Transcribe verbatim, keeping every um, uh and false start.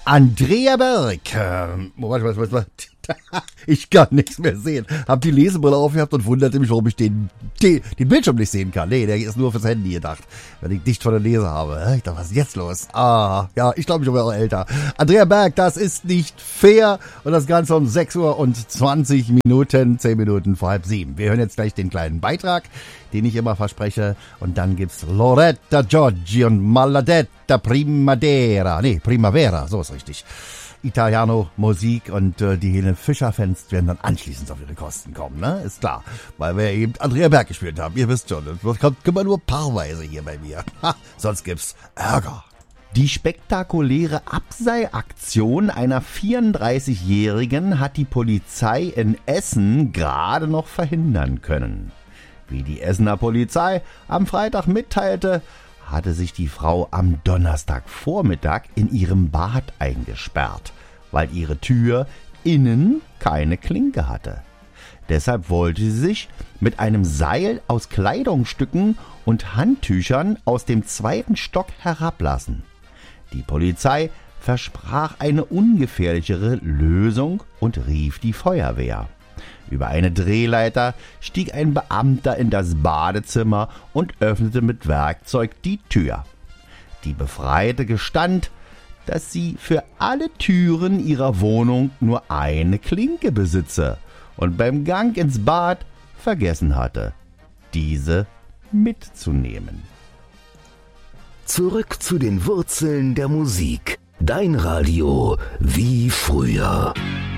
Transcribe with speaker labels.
Speaker 1: Andrea Berg. Ähm, was, was, was, was? Ich kann nichts mehr sehen. Hab die Lesebrille aufgehabt und wunderte mich, warum ich den, den, den Bildschirm nicht sehen kann. Nee, der ist nur fürs Handy gedacht, wenn ich dicht vor der Lese habe. Ich dachte, was ist jetzt los? Ah, ja, ich glaube, ich bin auch älter. Andrea Berg, das ist nicht fair. Und das Ganze um sechs Uhr und zwanzig Minuten, zehn Minuten vor halb sieben. Wir hören jetzt gleich den kleinen Beitrag, den ich immer verspreche. Und dann gibt's Loretta Giorgi und Maladetta Primavera. Nee, Primavera, so ist richtig. Italiano Musik und äh, die Helene Fischer-Fans werden dann anschließend auf ihre Kosten kommen, ne? Ist klar, weil wir eben Andrea Berg gespielt haben. Ihr wisst schon, das kommt immer nur paarweise hier bei mir. Ha, sonst gibt's Ärger. Die spektakuläre Abseilaktion einer vierunddreißigjährigen hat die Polizei in Essen gerade noch verhindern können. Wie die Essener Polizei am Freitag mitteilte, hatte sich die Frau am Donnerstagvormittag in ihrem Bad eingesperrt, weil ihre Tür innen keine Klinke hatte. Deshalb wollte sie sich mit einem Seil aus Kleidungsstücken und Handtüchern aus dem zweiten Stock herablassen. Die Polizei versprach eine ungefährlichere Lösung und rief die Feuerwehr. Über eine Drehleiter stieg ein Beamter in das Badezimmer und öffnete mit Werkzeug die Tür. Die Befreite gestand, dass sie für alle Türen ihrer Wohnung nur eine Klinke besitze und beim Gang ins Bad vergessen hatte, diese mitzunehmen.
Speaker 2: Zurück zu den Wurzeln der Musik. Dein Radio wie früher.